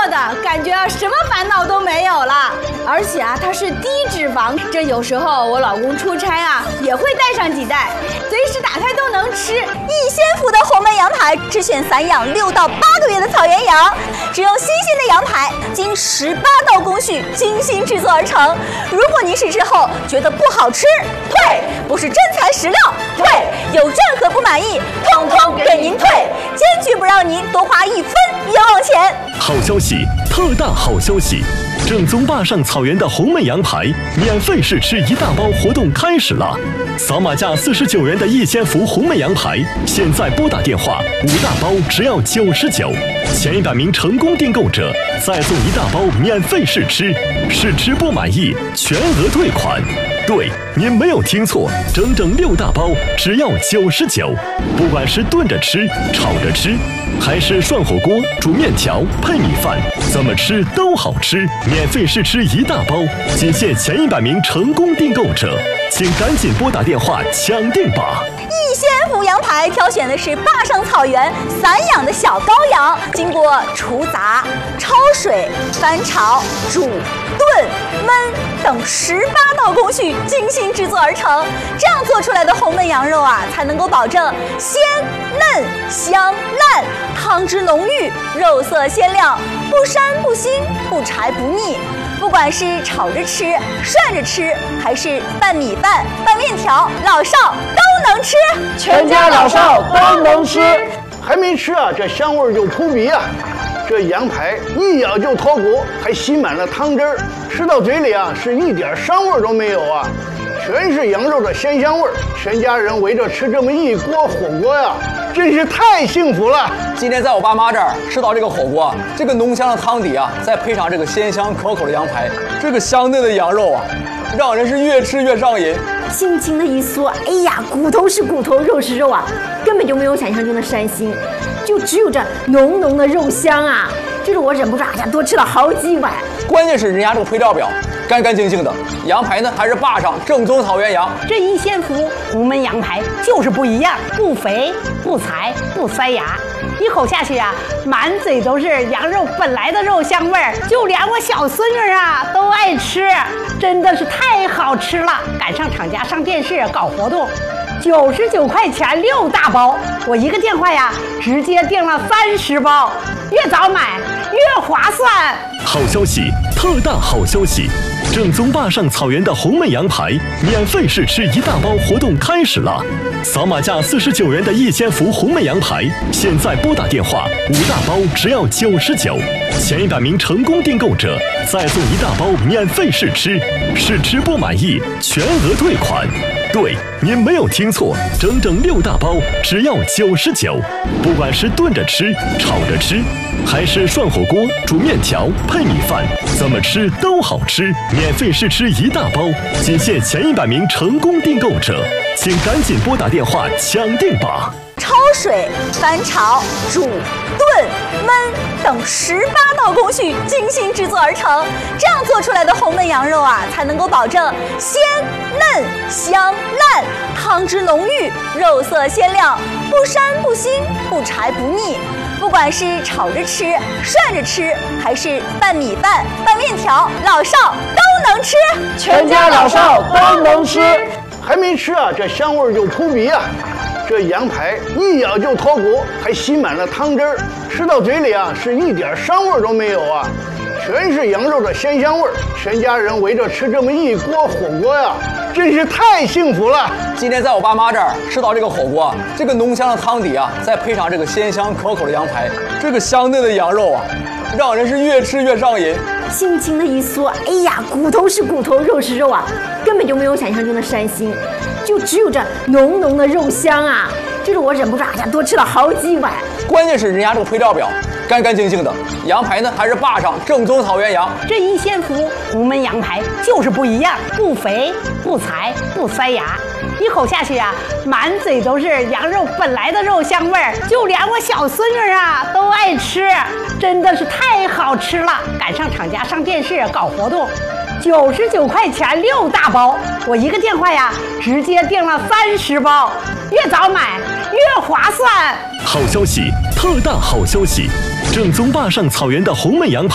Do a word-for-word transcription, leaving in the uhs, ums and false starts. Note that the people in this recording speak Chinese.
的，感觉啊什么烦恼都没有了。而且啊，它是低脂肪，这有时候我老公出差啊也会带上几袋，随时打开都能吃。 益鲜福的红焖羊排只选散养六到八个月的草原羊，只用新鲜的羊排，经十八道工序精心制作而成。如果您试吃后觉得不好吃，退，不是真材实料，退，有任何不满意，通通给您退，坚决不让您多花一分冤枉钱。 好消息，特大好消息！正宗坝上草原的红焖羊排免费试吃一大包活动开始了，扫码价四十九元的益鲜福红焖羊排，现在拨打电话，五大包只要九十九，前一百名成功订购者再送一大包免费试吃，试吃不满意全额退款。对，您没有听错，整整六大包只要九十九，不管是炖着吃、炒着吃，还是涮火锅、煮面条、配米饭，怎么吃都好吃。免费试吃一大包，仅限前一百名成功订购者，请赶紧拨打电话抢订吧。 益鲜福羊排挑选的是坝上草原散养的小羔羊，经过除杂、焯水、翻炒、煮、炖、焖等十八道工序精心制作而成。这样做出来的红焖羊肉啊，才能够保证鲜嫩香烂，汤汁浓郁，肉色鲜亮，不膻不腥，不柴不腻。不管是炒着吃、涮着吃，还是拌米饭、拌面条，老少都能吃， 全家老少都能吃。还没吃啊，这香味就扑鼻啊！这羊排一咬就脱骨，还吸满了汤汁儿，吃到嘴里啊是一点膻味都没有啊，全是羊肉的鲜香味儿。全家人围着吃这么一锅火锅呀，真是太幸福了！ 今天在我爸妈这儿吃到这个火锅，这个浓香的汤底啊，再配上这个鲜香可口的羊排，这个香嫩的羊肉啊，让人是越吃越上瘾。 轻轻的一嗦，哎呀，骨头是骨头，肉是肉啊，根本就没有想象中的膻腥，就只有这浓浓的肉香啊！这是我忍不住，哎呀，多吃了好几碗。 关键是人家这个配料表干干净净的，羊排呢还是坝上正宗草原羊。 这益鲜福红焖羊排就是不一样，不肥不柴不塞牙，一口下去啊，满嘴都是羊肉本来的肉香味儿，就连我小孙女啊都爱吃，真的是太好吃了。赶上厂家上电视搞活动，九十九块钱六大包，我一个电话呀，直接订了三十包，越早买越划算。 好消息，特大好消息！正宗坝上草原的红焖羊排免费试吃一大包活动开始了，扫码价四十九元的益鲜福红焖羊排，现在拨打电话，五大包只要九十九，前一百名成功订购者再送一大包免费试吃，试吃不满意全额退款。对，您没有听错，整整六大包只要九十九，不管是炖着吃、炒着吃，还是涮火锅、煮面条、配米饭，怎么吃都好吃。免费试吃一大包，仅限前一百名成功订购者，请赶紧拨打电话抢订吧。 焯水、翻炒、煮、炖、焖等十八道工序精心制作而成。这样做出来的红焖羊肉啊，才能够保证鲜嫩香烂，汤汁浓郁，肉色鲜亮，不膻不腥，不柴不腻。不管是炒着吃、涮着吃，还是拌米饭、拌面条，老少都能吃， 全家老少都能吃。还没吃啊，这香味就扑鼻啊！这羊排一咬就脱骨，还吸满了汤汁儿，吃到嘴里啊是一点膻味都没有啊，全是羊肉的鲜香味儿。全家人围着吃这么一锅火锅呀，真是太幸福了！ 今天在我爸妈这儿吃到这个火锅，这个浓香的汤底啊，再配上这个鲜香可口的羊排，这个香嫩的羊肉啊，让人是越吃越上瘾。 轻轻的一嗦，哎呀，骨头是骨头，肉是肉啊，根本就没有想象中的膻腥，就只有这浓浓的肉香啊！这是我忍不住，哎呀，多吃了好几碗。 关键是人家这个配料表干干净净的，羊排呢还是坝上正宗草原羊。 这益鲜福红焖羊排就是不一样，不肥不柴不塞牙，一口下去啊，满嘴都是羊肉本来的肉香味儿，就连我小孙女啊都爱吃，真的是太好吃了。赶上厂家上电视搞活动，九十九块钱六大包，我一个电话呀，直接订了三十包，越早买越划算。 好消息，特大好消息！正宗坝上草原的红焖羊排